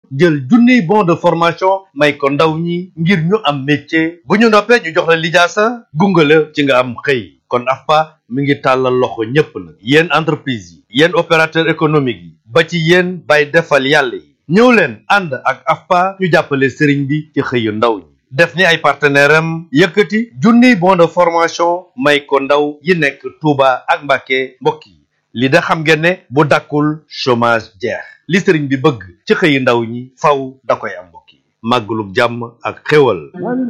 jël junniy bon de formation may ko ndaw ñi ngir ñu am métier bu ñu noppee ñu jox la lijaasa gunge la ci nga am xëy kon AFPA mi ngi tàllal loxo ñépp nag yéen entreprise yi yéen opérateur économique yi ba ci yéen bay defal yàlla yi ñëw leen ànd ak AFPA ñu jàppale sëriñ bi ci xëyu ndaw ñi def ni ay partenaire am yëkkati junniy bon de formation may ko ndaw yi nekk Touba ak Mbacké mbokk yi li da xam ngeen ne bu dakkul chômage jeex li sëriñ bi bëgg ci xëyu ndaw ñi faw da koy am mbokk yi màggalug jàmm ak xéwal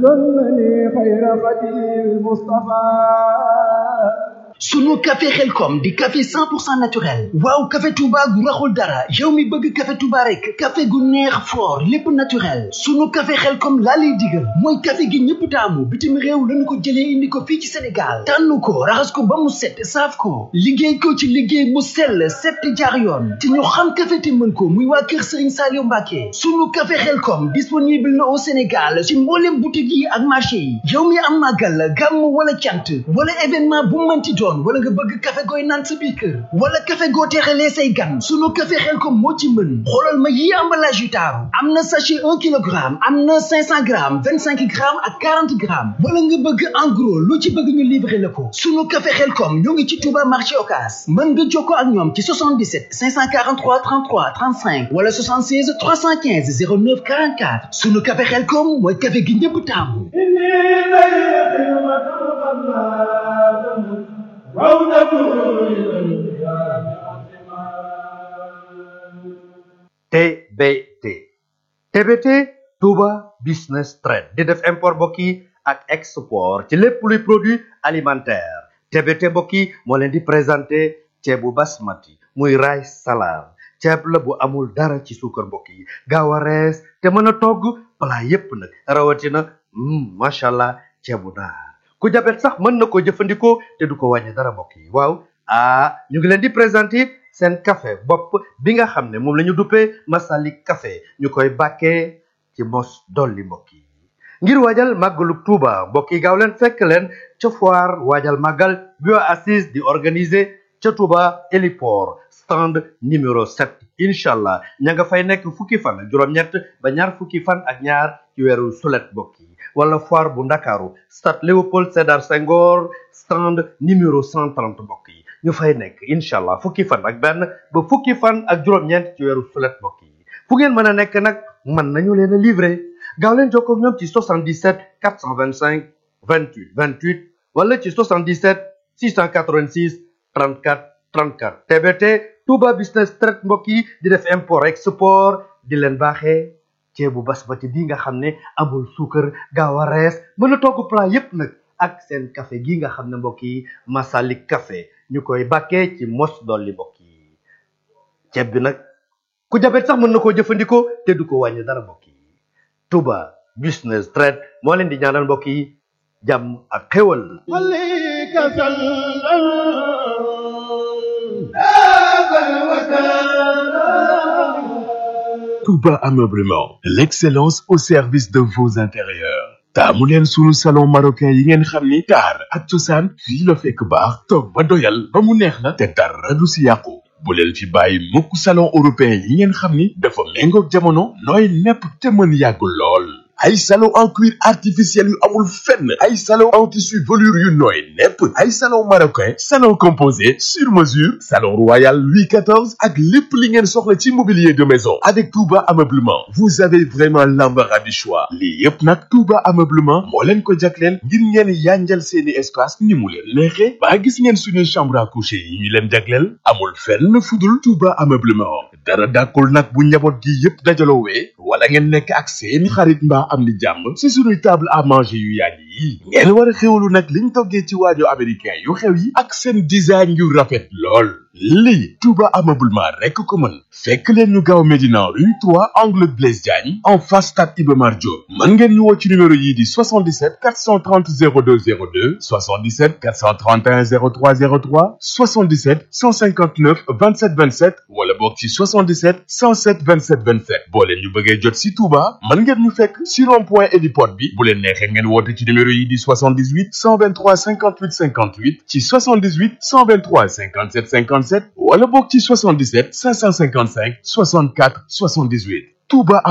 sunu café Xelkom di café 100% naturel waaw café Touba gu raxul dara yow mi bëgg café Touba rek café gu neex fort lépp naturel sunu café Xelkom laa lay digal mooy café gi ñëpp taamu bitim réew lañu ko jëlee indi ko fii ci Sénégal tànn ko raxas ko ba mu set saaf ko liggéey ko ci liggéey mu sell set jaar yoon te ñu xam café te mën ko muy waa kër Serigne Saliou Mbacké sunu café Xelkom disponible na au Sénégal ci mboolem boutique yi ak marché yi yow mi am màggal gàmm wala cant wala événement bu mënti doon wala nga bëgg café gooy naan sa biir kër wala café goo teexalee say gan sunu café Xelkom moo ci mën xoolal ma yi emballage yu taaru am na sachet 1 kilogramme am na 500 grammes 25 grammes ak 40 grammes wala nga bëgg en gros lu ci bëgg ñu livrer la ko sunu café Xelkom ñoo ngi ci Touba marché Ocass mën nga jokkoo ak ñoom ci 77 543 33 35 wala 76 315 09 44 sunu café Xelkom mooy café gi ñëpp taamu TBT Touba Business Trade di def import mbokk yi ak export ci lépp luy produit alimentaire TBT mbokk yi moo leen di présenté ceebu basmati muy rice salade ceeb la bu amul dara ci suukar mbokk yi gaaw a rees te mën a togg plat yépp nag rawatina macha allah ceebu naar ku jabet sax mën na ko jëfandikoo te du ko wàññi dara mbokk yi waaw ñu ngi leen di présenter seen café bopp bi nga xam ne moom la ñu duppee Masalik café ñu koy bàkkee ci mos dolli mbokk yi ngir waajal màggalu Tuuba mbokk yi gaaw leen fekk leen ca foire waajal màggal bio assise di organiser ca Tuuba héliport stand numéro 7 incha allah ña nga fay nekk fukki fan ak juróom-ñett ba ñaar fukki fan ak ñaar ci weeru sulet mbokk yi wala foire bu ndakaaru stade Léopold Sédar Senghor stand numéro 130 mbokk yi ñu fay nekk incha allah fukki fan ak benn ba fukki fan ak juróom-ñeent ci weeru sulet mbokk yi fu ngeen mën a nekk nag mën nañu leen a livrer gaaw leen jokkoo ak ñoom ci 77 425 28 28 wala ci 77 686 34 34 TBT Touba Business Trade mbokk yi di def import export di leen baaxee ceebu basmati bi nga xam ne amul suukar gaaw a rees mën a togg plat yépp nag ak seen café gi nga xam ne mbokk yi Masalik café ñu koy bàkkee ci mos dolli mbokk yi ceeb bi nag ku jabet sax mën na koo jëfandikoo te du ko wàññi dara mbokk yi Touba Business Trade moo leen di ñaanal mbokk yi jàmm ak xéwal Touba Ameublement, l'excellence au service de vos intérieurs. taamu leen sunu salon marocain yi ngeen xam ni taar ak cosaan fii la fekk baax toog ba doyal ba mu neex la te dara du si yàqu bu leen fi bàyyi mukk salon européen yi ngeen xam ni dafa méngoog jamono nooy nepp te mën yàgg lool ay salon en cuir artificiel yu amul fenn ay salon en tissu velours yu nooy nepp ay salon marocain salon composé sur mesure salon royal Louis XIV ak lépp li ngeen soxla ci mobilier de maison avec Touba Ameublement vous avez vraiment l'embarras du choix lii yépp nag Touba Ameublement moo leen ko jagleel ngir ngeen yanjal seeni espace ni mu leen neexee ba gis ngeen suñuy chambre à coucher yi ñu leen jagleel amul fenn fudul Touba Ameublement dara dàkkul nag bu njaboot gi yépp dajaloowee wala ngeen nekk ak seeni xarit mbaa am ni jàmm ci suñuy table à manger yu yàgg yi ngeen war a xewlu nag liñ toggee ci waajo américain yu xew yi ak seen design yu rafet lool lii Touba Ameublement rekk ko mën fekk leen ñu gaaw Médina rue 3 angle Blaise Diagne en face stade Iba Mar Diop mën ngeen ñu woo ci numéro yii di 77 430 02 02 77 431 03 03 77 159 27 27 wala boog ci 77 107 27 27 boo leen ñu bëggee jot si Touba mën ngeen ñu fekk si rond-point héliport bi bu leen neexee ngeen woote ci numéro yi di 78 123 58 58 ci 78 123 57 57 wala boog ci 77 555 64 78 Touba